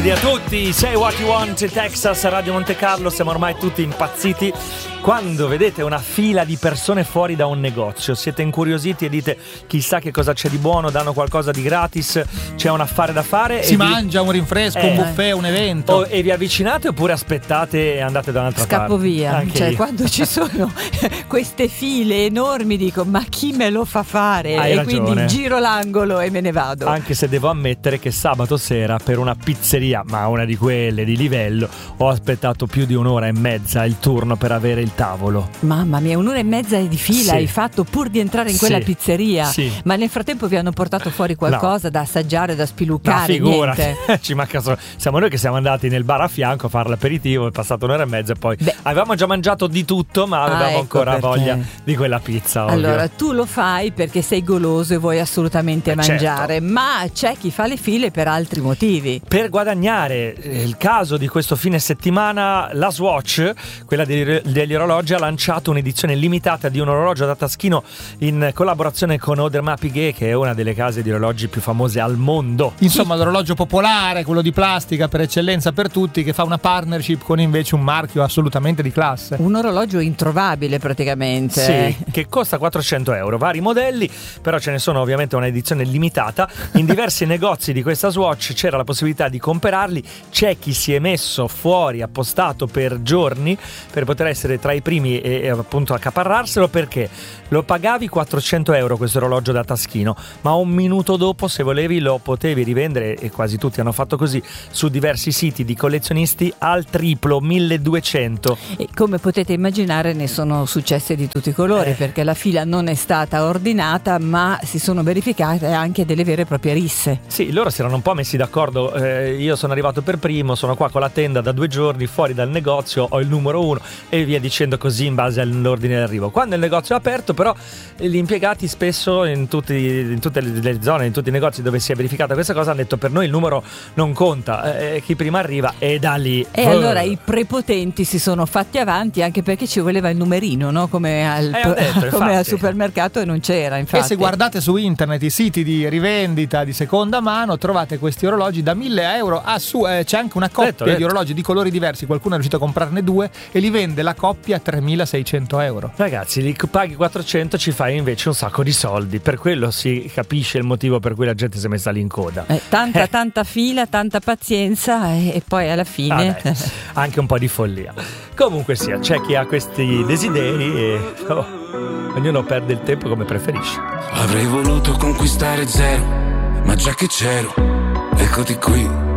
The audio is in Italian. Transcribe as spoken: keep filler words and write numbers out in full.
Lunedì a tutti, Say What You Want, Texas, Radio Monte Carlo. Siamo ormai tutti impazziti quando vedete una fila di persone fuori da un negozio. Siete incuriositi e dite chissà che cosa c'è di buono, danno qualcosa di gratis, c'è un affare da fare. Si e mangia vi... un rinfresco, eh, un buffet, un evento. O, e vi avvicinate oppure aspettate e andate da un'altra Scappo parte? via. Anche cioè io. Quando ci sono queste file enormi dico ma chi me lo fa fare? Hai e ragione. Quindi giro l'angolo e me ne vado. Anche se devo ammettere che sabato sera per una pizzeria, ma una di quelle di livello, ho aspettato più di un'ora e mezza il turno per avere il tavolo. Mamma mia, un'ora e mezza di fila Sì. hai fatto pur di entrare in quella Sì. pizzeria. Sì. Ma nel frattempo vi hanno portato fuori qualcosa No. da assaggiare, da Ma spiluccare? figura, Niente. ci manca solo. Siamo noi che siamo andati nel bar a fianco a fare l'aperitivo, è passato un'ora e mezza e poi Beh. avevamo già mangiato di tutto, ma avevamo Ah, ecco ancora perché. voglia di quella pizza. Ovvio. Allora, tu lo fai perché sei goloso e vuoi assolutamente Eh, mangiare, certo. ma c'è chi fa le file per altri motivi. Per guadagnare, eh, il caso di questo fine settimana, la Swatch, quella degli, degli orologi, ha lanciato un'edizione limitata di un orologio da taschino in collaborazione con Audemars Piguet, che è una delle case di orologi più famose al mondo. Insomma, l'orologio popolare, quello di plastica per eccellenza per tutti, che fa una partnership con invece un marchio assolutamente di classe. Un orologio introvabile praticamente. Sì, che costa quattrocento euro, vari modelli, però ce ne sono ovviamente una edizione limitata. In diversi negozi di questa Swatch c'era la possibilità di comprarli, c'è chi si è messo fuori appostato per giorni per poter essere tra i primi e, e appunto accaparrarselo, perché lo pagavi quattrocento euro questo orologio da taschino, ma un minuto dopo, se volevi, lo potevi rivendere, e quasi tutti hanno fatto così, su diversi siti di collezionisti al triplo, milleduecento. E come potete immaginare ne sono successe di tutti i colori, Eh. perché la fila non è stata ordinata, ma si sono verificate anche delle vere e proprie risse. Sì, loro si erano un po' messi d'accordo, eh, io sono arrivato per primo, sono qua con la tenda da due giorni, fuori dal negozio, ho il numero uno e via dicendo così in base all'ordine d'arrivo. Quando il negozio è aperto, però, gli impiegati spesso in, tutti, in tutte le zone, in tutti i negozi dove si è verificata questa cosa, hanno detto per noi il numero non conta, eh, chi prima arriva, e da lì... E allora i prepotenti si sono fatti avanti, anche perché ci voleva il numerino, no? Come al, Eh, ho detto, come al infatti. supermercato, e non c'era, infatti. E se guardate su internet i siti di rivendita di seconda mano, trovate questi orologi da mille euro a su. Eh, c'è anche una coppia Detto, detto. di orologi di colori diversi, qualcuno è riuscito a comprarne due e li vende la coppia a tremilaseicento euro. Ragazzi, li paghi quattrocento, ci fai invece un sacco di soldi, per quello si capisce il motivo per cui la gente si è messa lì in coda. Eh, tanta tanta fila, tanta pazienza, e, e poi alla fine Ah, dai, anche un po' di follia. Comunque sia, c'è chi ha questi desideri e oh, ognuno perde il tempo come preferisce. Avrei voluto conquistare zero, ma già che c'ero, eccoti qui.